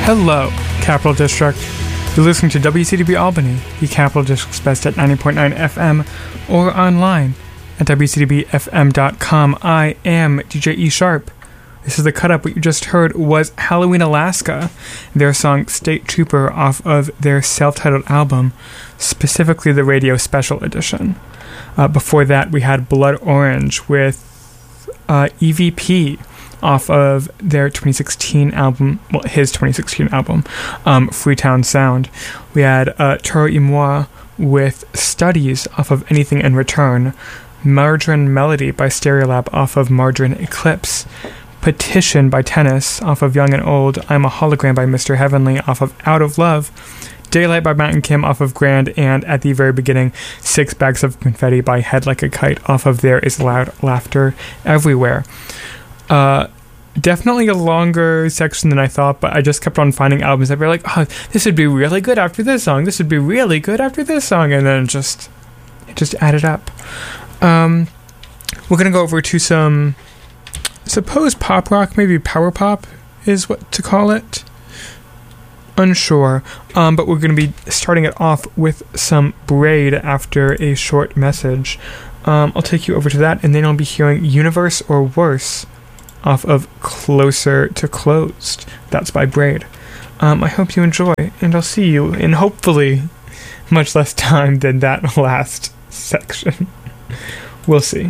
Hello, Capital District. You're listening to WCDB Albany, the Capital District's best at 90.9 FM, or online at WCDBFM.com. I am DJ E Sharp. This is the cut up. What you just heard was Halloween Alaska, their song State Trooper off of their self-titled album, specifically the Radio Special Edition. Before that, we had Blood Orange with EVP off of their 2016 album, well, his 2016 album, Freetown Sound. We had Toro y Moi with Studies off of Anything in Return, Margarine Melody by Stereolab off of Margarine Eclipse, Petition by Tennis off of Young and Old, I'm a Hologram by Mr. Heavenly off of Out of Love, Daylight by Mountain Kim off of Grand, and at the very beginning, Six Bags of Confetti by Head Like a Kite off of There Is Loud Laughter Everywhere. Definitely a longer section than I thought, but I just kept on finding albums that were like, oh, this would be really good after this song, this would be really good after this song, and then it just added up. We're going to go over to some, suppose pop rock, maybe power pop is what to call it. Unsure. But we're going to be starting it off with some Braid after a short message. I'll take you over to that, and then I'll be hearing Universe or Worse off of Closer to Closed. That's by Braid. I hope you enjoy, and I'll see you in hopefully much less time than that last section. We'll see.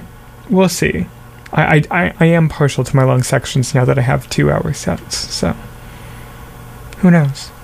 I am partial to my long sections now that I have 2-hour sets, so who knows?